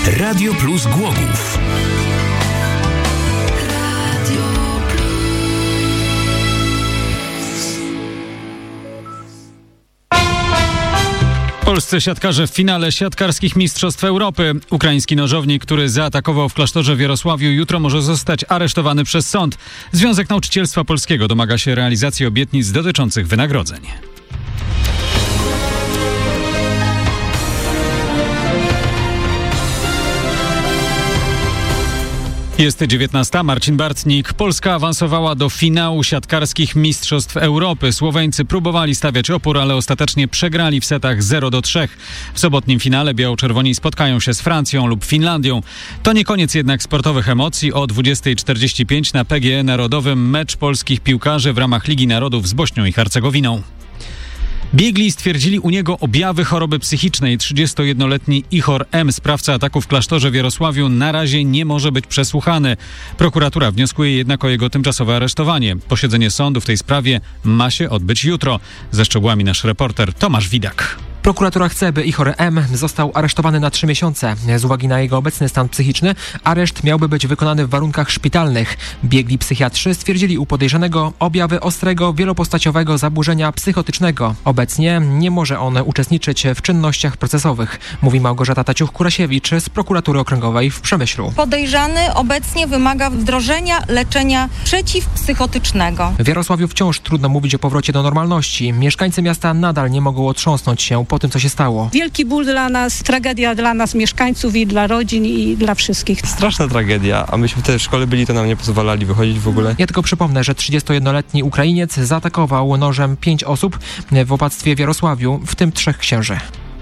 Radio Plus Głogów. Polscy siatkarze w finale siatkarskich Mistrzostw Europy. Ukraiński nożownik, który zaatakował w klasztorze w Jarosławiu, jutro może zostać aresztowany przez sąd. Związek Nauczycielstwa Polskiego domaga się realizacji obietnic dotyczących wynagrodzeń. Jest 19. Marcin Bartnik. Polska awansowała do finału siatkarskich Mistrzostw Europy. Słoweńcy próbowali stawiać opór, ale ostatecznie przegrali w setach 0-3. W sobotnim finale biało-czerwoni spotkają się z Francją lub Finlandią. To nie koniec jednak sportowych emocji. O 20:45 na PGE Narodowym mecz polskich piłkarzy w ramach Ligi Narodów z Bośnią i Hercegowiną. Biegli stwierdzili u niego objawy choroby psychicznej. 31-letni Ihor M., sprawca ataku w klasztorze w Jarosławiu, na razie nie może być przesłuchany. Prokuratura wnioskuje jednak o jego tymczasowe aresztowanie. Posiedzenie sądu w tej sprawie ma się odbyć jutro. Ze szczegółami nasz reporter Tomasz Widak. Prokuratura chce, by Ihor M. został aresztowany na 3 miesiące. Z uwagi na jego obecny stan psychiczny, areszt miałby być wykonany w warunkach szpitalnych. Biegli psychiatrzy stwierdzili u podejrzanego objawy ostrego, wielopostaciowego zaburzenia psychotycznego. Obecnie nie może on uczestniczyć w czynnościach procesowych, mówi Małgorzata Taciuch-Kurasiewicz z Prokuratury Okręgowej w Przemyślu. Podejrzany obecnie wymaga wdrożenia leczenia przeciwpsychotycznego. W Jarosławiu wciąż trudno mówić o powrocie do normalności. Mieszkańcy miasta nadal nie mogą otrząsnąć się po tym, co się stało. Wielki ból dla nas, tragedia dla nas, mieszkańców i dla rodzin i dla wszystkich. Straszna tragedia, a myśmy wtedy w szkole byli, to nam nie pozwalali wychodzić w ogóle. Ja tylko przypomnę, że 31-letni Ukrainiec zaatakował nożem 5 osób w opactwie w Jarosławiu, w tym 3 księży.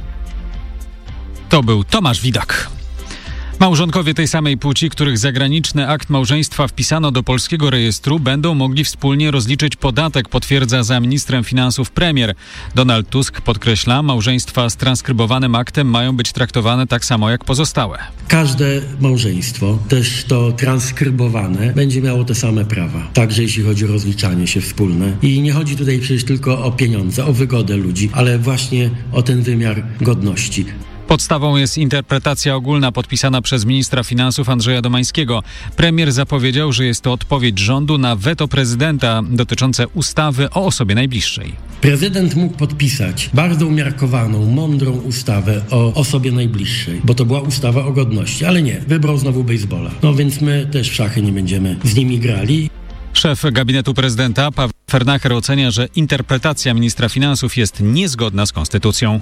To był Tomasz Widak. Małżonkowie tej samej płci, których zagraniczny akt małżeństwa wpisano do polskiego rejestru, będą mogli wspólnie rozliczyć podatek, potwierdza za ministrem finansów premier. Donald Tusk podkreśla, małżeństwa z transkrybowanym aktem mają być traktowane tak samo jak pozostałe. Każde małżeństwo, też to transkrybowane, będzie miało te same prawa. Także jeśli chodzi o rozliczanie się wspólne. I nie chodzi tutaj przecież tylko o pieniądze, o wygodę ludzi, ale właśnie o ten wymiar godności. Podstawą jest interpretacja ogólna podpisana przez ministra finansów Andrzeja Domańskiego. Premier zapowiedział, że jest to odpowiedź rządu na weto prezydenta dotyczące ustawy o osobie najbliższej. Prezydent mógł podpisać bardzo umiarkowaną, mądrą ustawę o osobie najbliższej, bo to była ustawa o godności, ale nie, wybrał znowu baseballa. No więc my też w szachy nie będziemy z nimi grali. Szef gabinetu prezydenta Paweł Fernacher ocenia, że interpretacja ministra finansów jest niezgodna z konstytucją.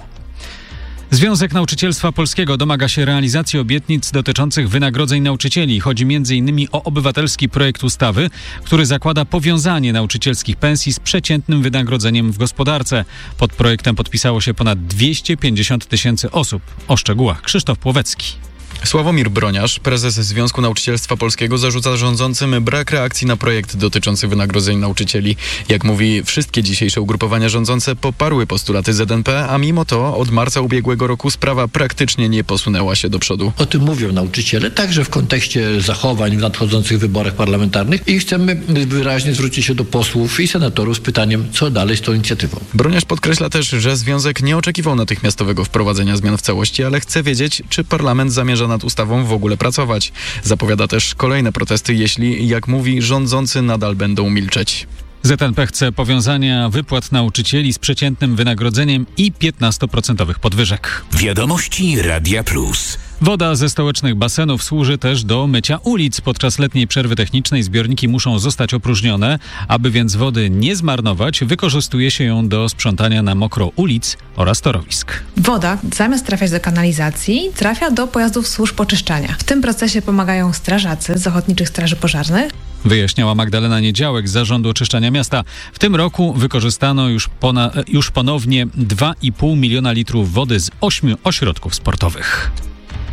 Związek Nauczycielstwa Polskiego domaga się realizacji obietnic dotyczących wynagrodzeń nauczycieli. Chodzi m.in. o obywatelski projekt ustawy, który zakłada powiązanie nauczycielskich pensji z przeciętnym wynagrodzeniem w gospodarce. Pod projektem podpisało się ponad 250 000 osób. O szczegółach Krzysztof Płowecki. Sławomir Broniarz, prezes Związku Nauczycielstwa Polskiego, zarzuca rządzącym brak reakcji na projekt dotyczący wynagrodzeń nauczycieli. Jak mówi, wszystkie dzisiejsze ugrupowania rządzące poparły postulaty ZNP, a mimo to od marca ubiegłego roku sprawa praktycznie nie posunęła się do przodu. O tym mówią nauczyciele, także w kontekście zachowań w nadchodzących wyborach parlamentarnych i chcemy wyraźnie zwrócić się do posłów i senatorów z pytaniem, co dalej z tą inicjatywą. Broniarz podkreśla też, że związek nie oczekiwał natychmiastowego wprowadzenia zmian w całości, ale chce wiedzieć, czy parlament zamierza nad ustawą w ogóle pracować. Zapowiada też kolejne protesty, jeśli, jak mówi, rządzący nadal będą milczeć. ZNP chce powiązania wypłat nauczycieli z przeciętnym wynagrodzeniem i 15% podwyżek. Wiadomości Radia Plus. Woda ze stołecznych basenów służy też do mycia ulic. Podczas letniej przerwy technicznej zbiorniki muszą zostać opróżnione. Aby więc wody nie zmarnować, wykorzystuje się ją do sprzątania na mokro ulic oraz torowisk. Woda, zamiast trafiać do kanalizacji, trafia do pojazdów służb oczyszczania. W tym procesie pomagają strażacy z Ochotniczych Straży Pożarnych. Wyjaśniała Magdalena Niedziałek z Zarządu Oczyszczania Miasta. W tym roku wykorzystano już ponownie 2,5 miliona litrów wody z 8 ośrodków sportowych.